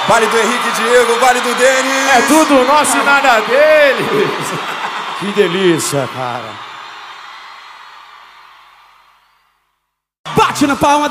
Vale do Henrique Diego, vale do Denis. É tudo nosso e nada deles. Que delícia, cara. Bate na palma